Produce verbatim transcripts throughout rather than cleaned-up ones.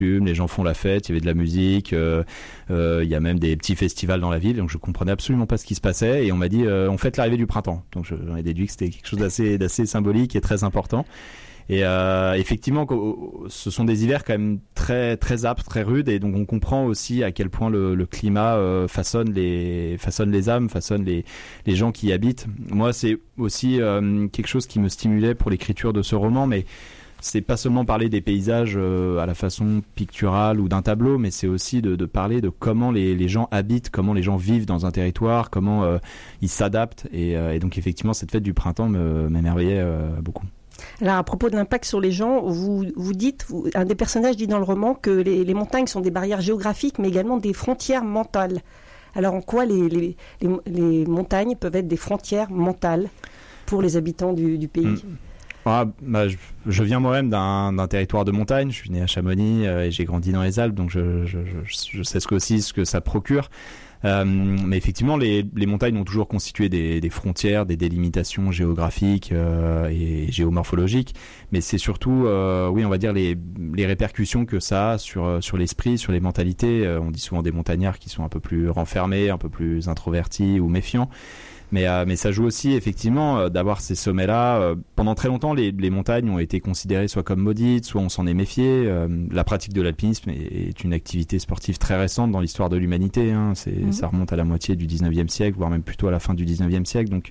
les gens font la fête, il y avait de la musique, euh, euh, il y a même des petits festivals dans la ville, donc je comprenais absolument pas ce qui se passait, et on m'a dit euh, on fête l'arrivée du printemps, donc j'en ai déduit que c'était quelque chose d'assez, d'assez symbolique et très important. Et euh, effectivement, ce sont des hivers quand même très très âpres, très rudes, et donc on comprend aussi à quel point le, le climat euh, façonne les façonne les âmes, façonne les les gens qui y habitent. Moi, c'est aussi euh, quelque chose qui me stimulait pour l'écriture de ce roman, mais c'est pas seulement parler des paysages euh, à la façon picturale ou d'un tableau, mais c'est aussi de, de parler de comment les, les gens habitent, comment les gens vivent dans un territoire, comment euh, ils s'adaptent. Et, euh, et donc effectivement, cette fête du printemps me, m'émerveillait euh, beaucoup. Alors à propos de l'impact sur les gens, vous, vous dites, vous, un des personnages dit dans le roman que les, les montagnes sont des barrières géographiques, mais également des frontières mentales. Alors en quoi les, les, les, les montagnes peuvent être des frontières mentales pour les habitants du, du pays ? mmh. Ah, bah, je, je viens moi-même d'un, d'un territoire de montagne. Je suis né à Chamonix euh, et j'ai grandi dans les Alpes, donc je, je, je, je sais ce que aussi ce que ça procure. Euh, mais effectivement, les, les montagnes ont toujours constitué des, des frontières, des délimitations géographiques euh, et géomorphologiques. Mais c'est surtout, euh, oui, on va dire les, les répercussions que ça a sur sur l'esprit, sur les mentalités. Euh, on dit souvent des montagnards qui sont un peu plus renfermés, un peu plus introvertis ou méfiants. Mais, euh, mais ça joue aussi effectivement euh, d'avoir ces sommets-là. Euh, pendant très longtemps, les, les montagnes ont été considérées soit comme maudites, soit on s'en est méfié. Euh, la pratique de l'alpinisme est, est une activité sportive très récente dans l'histoire de l'humanité. Hein. C'est, mmh. Ça remonte à la moitié du dix-neuvième siècle, voire même plutôt à la fin du dix-neuvième siècle. Donc,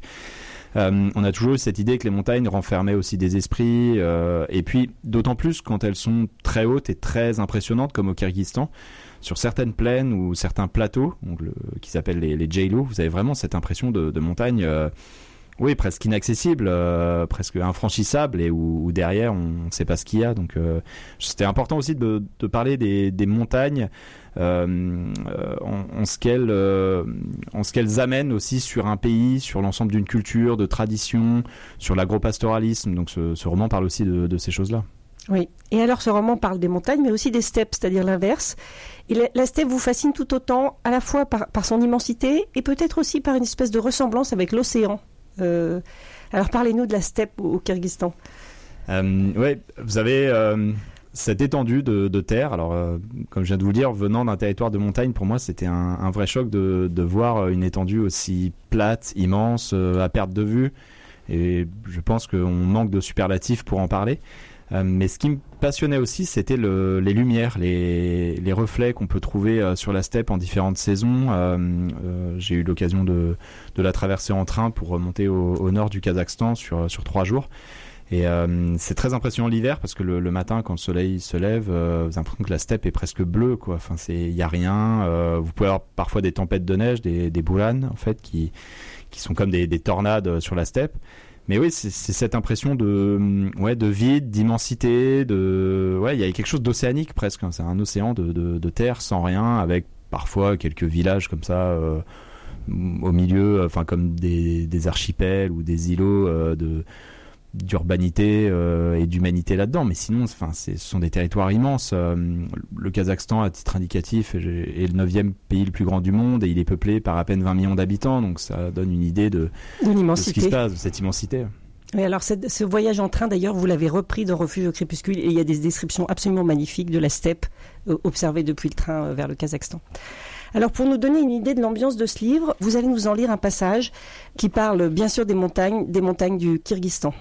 euh, on a toujours eu cette idée que les montagnes renfermaient aussi des esprits. Euh, et puis, d'autant plus quand elles sont très hautes et très impressionnantes, comme au Kyrgyzstan. Sur certaines plaines ou certains plateaux, donc le, qui s'appellent les, les Jailu, vous avez vraiment cette impression de, de montagne, euh, oui, presque inaccessible, euh, presque infranchissable, et où, où derrière on ne sait pas ce qu'il y a. Donc, euh, c'était important aussi de, de parler des, des montagnes euh, en, en, ce qu'elles, euh, en ce qu'elles amènent aussi sur un pays, sur l'ensemble d'une culture, de traditions, sur l'agropastoralisme. Donc, ce, ce roman parle aussi de, de ces choses-là. Oui, et alors ce roman parle des montagnes, mais aussi des steppes, c'est-à-dire l'inverse. Et la, la steppe vous fascine tout autant, à la fois par, par son immensité, et peut-être aussi par une espèce de ressemblance avec l'océan. Euh, alors parlez-nous de la steppe au, au Kyrgyzstan. Euh, oui, vous avez euh, cette étendue de, de terre. Alors, euh, comme je viens de vous le dire, venant d'un territoire de montagne, pour moi, c'était un, un vrai choc de, de voir une étendue aussi plate, immense, euh, à perte de vue. Et je pense qu'on manque de superlatifs pour en parler. Euh, mais ce qui me passionnait aussi, c'était le, les lumières, les, les reflets qu'on peut trouver euh, sur la steppe en différentes saisons. Euh, euh, j'ai eu l'occasion de, de la traverser en train pour remonter au, au nord du Kazakhstan sur, sur trois jours. Et euh, c'est très impressionnant l'hiver parce que le, le matin, quand le soleil se lève, euh, vous avez l'impression que la steppe est presque bleue, quoi. Enfin, c'est, il y a rien. Euh, vous pouvez avoir parfois des tempêtes de neige, des, des bourranes, en fait, qui, qui sont comme des, des tornades sur la steppe. Mais oui, c'est, c'est cette impression de, ouais, de vide, d'immensité, de, ouais, il y a quelque chose d'océanique presque. Hein. C'est un océan de, de, de terre sans rien, avec parfois quelques villages comme ça euh, au milieu, enfin comme des, des archipels ou des îlots euh, de d'urbanité euh, et d'humanité là-dedans. Mais sinon, enfin, c'est, ce sont des territoires immenses. Euh, le Kazakhstan, à titre indicatif, est, est le neuvième pays le plus grand du monde et il est peuplé par à peine vingt millions d'habitants. Donc ça donne une idée de, de, de ce qui se passe, de cette immensité. Et alors, cette, ce voyage en train, d'ailleurs, vous l'avez repris dans Refuge au crépuscule et il y a des descriptions absolument magnifiques de la steppe euh, observée depuis le train euh, vers le Kazakhstan. Alors, pour nous donner une idée de l'ambiance de ce livre, vous allez nous en lire un passage qui parle bien sûr des montagnes, des montagnes du Kyrgyzstan.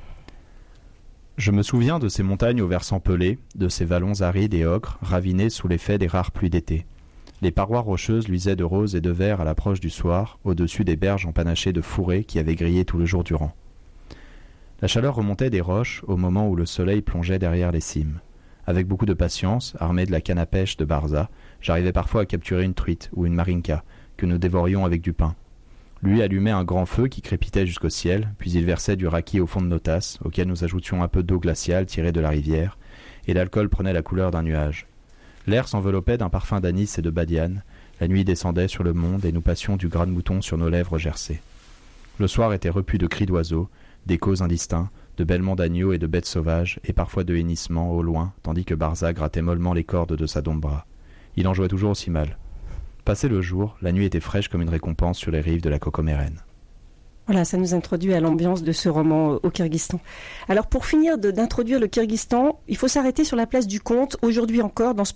Je me souviens de ces montagnes aux versants pelés, de ces vallons arides et ocres, ravinés sous l'effet des rares pluies d'été. Les parois rocheuses luisaient de rose et de vert à l'approche du soir, au-dessus des berges empanachées de fourrés qui avaient grillé tout le jour durant. La chaleur remontait des roches au moment où le soleil plongeait derrière les cimes. Avec beaucoup de patience, armé de la canne à pêche de Barza, j'arrivais parfois à capturer une truite ou une marinka, que nous dévorions avec du pain. Lui allumait un grand feu qui crépitait jusqu'au ciel, puis il versait du raki au fond de nos tasses, auquel nous ajoutions un peu d'eau glaciale tirée de la rivière, et l'alcool prenait la couleur d'un nuage. L'air s'enveloppait d'un parfum d'anis et de badiane, la nuit descendait sur le monde et nous passions du gras de mouton sur nos lèvres gercées. Le soir était repu de cris d'oiseaux, d'échos indistincts, de bêlements d'agneaux et de bêtes sauvages, et parfois de hennissements au loin, tandis que Barza grattait mollement les cordes de sa dombra. Il en jouait toujours aussi mal. Passé le jour, la nuit était fraîche comme une récompense sur les rives de la Cocomérène. Voilà, ça nous introduit à l'ambiance de ce roman au Kyrgyzstan. Alors pour finir de, d'introduire le Kyrgyzstan, il faut s'arrêter sur la place du Comte, aujourd'hui encore, dans ce